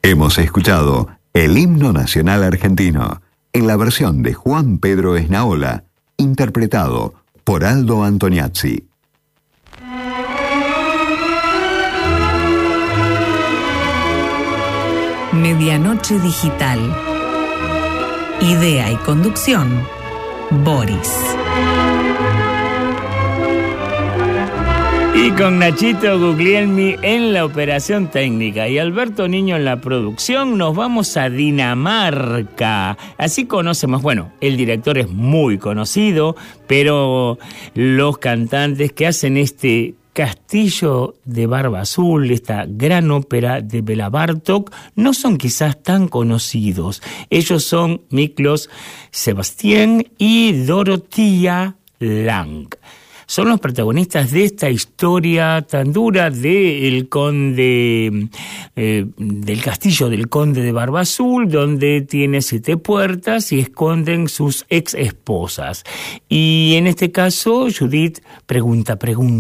Hemos escuchado el himno nacional argentino en la versión de Juan Pedro Esnaola, interpretado por Aldo Antoniazzi. Medianoche Digital. Idea y conducción, Boris. Y con Nachito Guglielmi en la operación técnica y Alberto Niño en la producción, nos vamos a Dinamarca. Así conocemos, bueno, el director es muy conocido, pero los cantantes que hacen este Castillo de Barba Azul, esta gran ópera de Bela Bartók, no son quizás tan conocidos. Ellos son Miklos Sebastián y Dorothea Lang. Son los protagonistas de esta historia tan dura del castillo del conde de Barba Azul, donde tiene 7 puertas y esconden sus ex esposas. Y en este caso, Judith pregunta,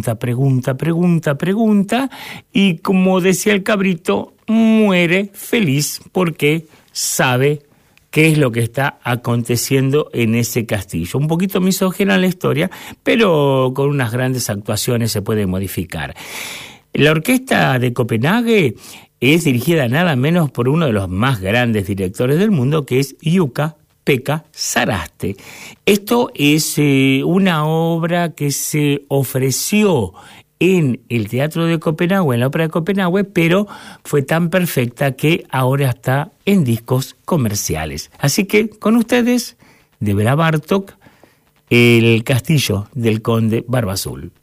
y como decía el cabrito, muere feliz porque sabe qué es lo que está aconteciendo en ese castillo. Un poquito misógina la historia, pero con unas grandes actuaciones se puede modificar. La orquesta de Copenhague es dirigida nada menos por uno de los más grandes directores del mundo, que es Jukka-Pekka Saraste. Esto es una obra que se ofreció en el Teatro de Copenhague, en la Ópera de Copenhague, pero fue tan perfecta que ahora está en discos comerciales. Así que, con ustedes, de Bela Bartók, el Castillo del Conde Barba Azul.